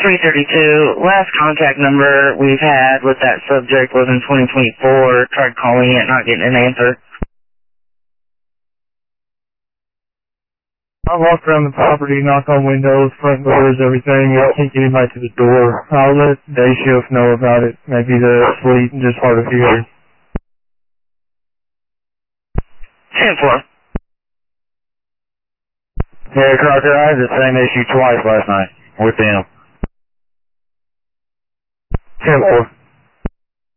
332. Last contact number we've had with that subject was in 2024. Tried calling it, not getting an answer. I walk around the property, knock on windows, front doors, everything. I can't get anybody to the door. I'll let day shift know about it. Maybe they're asleep and just hard of hearing. 10-4. Yeah, Crocker, I had the same issue twice last night with them. 10-4.